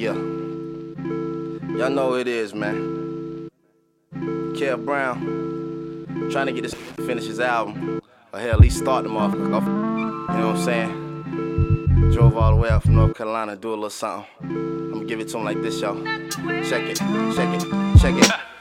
Yeah. Y'all know who it is, man. Kev Brown. Trying to get this finish his album. Or hell, at least start the motherfucker off. You know what I'm saying? Drove all the way out from North Carolina to do a little something. I'm gonna give it to him like this, y'all. Check it, check it, check it.